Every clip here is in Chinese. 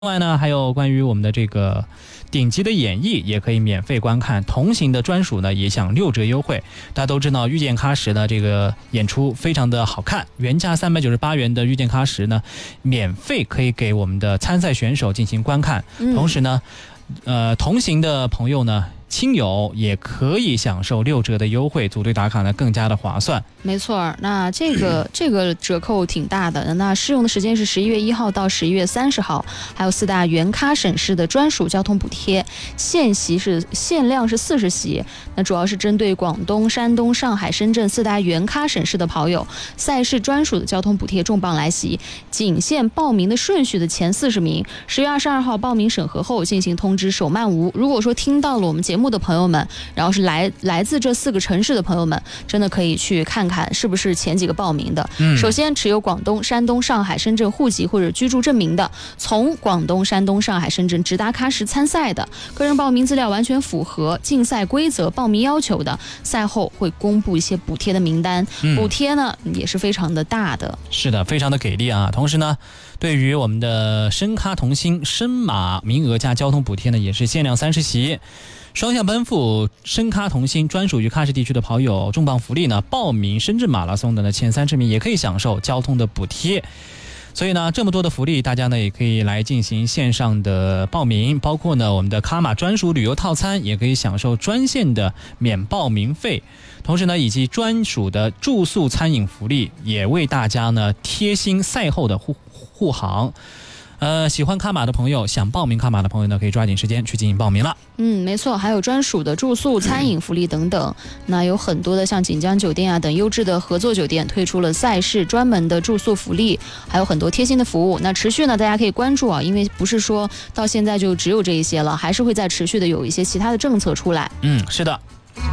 另外呢，还有关于我们的这个顶级的演艺也可以免费观看，同行的专属呢也享6折优惠。大家都知道遇见喀什的这个演出非常的好看，原价398元的遇见喀什呢，免费可以给我们的参赛选手进行观看。同时呢，同行的朋友呢，亲友也可以享受6折的优惠，组队打卡呢更加的划算。 没错，那这个折扣挺大的。那适用的时间是11月1号到11月30号，还有4大原喀省市的专属交通补贴，限量是40席。那主要是针对广东、山东、上海、深圳4大原喀省市的跑友，赛事专属的交通补贴重磅来袭，仅限报名的顺序的前40名。10月22号报名审核后进行通知，首漫无。如果说听到了我们节目的朋友们，然后是来自这4个城市的朋友们，真的可以去看看是不是前几个报名的。首先持有广东、山东、上海、深圳户籍或者居住证明的，从广东、山东、上海、深圳直达喀什参赛的，个人报名资料完全符合竞赛规则报名要求的，赛后会公布一些补贴的名单。补贴呢也是非常的大的。是的， 非常的给力啊。同时呢，对于我们的深喀同心深马名额加交通补贴呢，也是限量30席。双向奔赴深喀同心专属于喀什地区的跑友重磅福利呢，报名深圳马拉松的呢前30名也可以享受交通的补贴。所以呢，这么多的福利，大家呢也可以来进行线上的报名，包括呢我们的喀马专属旅游套餐也可以享受专线的免报名费，同时呢以及专属的住宿餐饮福利也为大家呢贴心赛后的护航。喜欢喀马的朋友，想报名喀马的朋友呢，可以抓紧时间去进行报名了。 没错，还有专属的住宿、餐饮福利等等。那有很多的像锦江酒店啊等优质的合作酒店推出了赛事专门的住宿福利，还有很多贴心的服务。那持续呢，大家可以关注啊，因为不是说到现在就只有这一些了，还是会再持续的有一些其他的政策出来。 是的。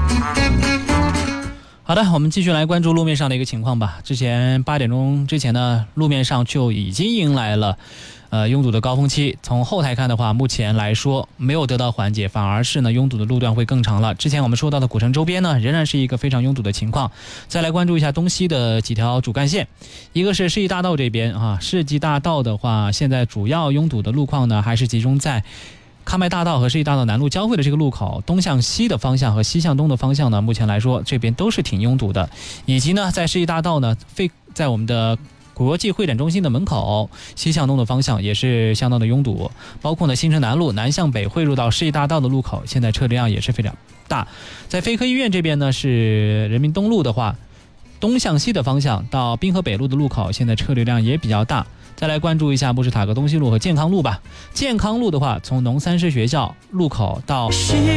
好的，我们继续来关注路面上的一个情况吧。之前8点钟之前呢，路面上就已经迎来了拥堵的高峰期。从后台看的话，目前来说没有得到缓解，反而是呢拥堵的路段会更长了。之前我们说到的古城周边呢，仍然是一个非常拥堵的情况。再来关注一下东西的几条主干线，一个是世纪大道这边啊，世纪大道的话，现在主要拥堵的路况呢，还是集中在喀麦大道和世纪大道南路交汇的这个路口，东向西的方向和西向东的方向呢，目前来说这边都是挺拥堵的。以及呢，在世纪大道呢，在我们的国际会展中心的门口西向东的方向也是相当的拥堵，包括呢新城南路南向北汇入到世纪大道的路口，现在车流量也是非常大。在肺科医院这边呢，是人民东路的话，东向西的方向到滨河北路的路口，现在车流量也比较大。再来关注一下布什塔克东西路和健康路吧。健康路的话，从农三师学校路口到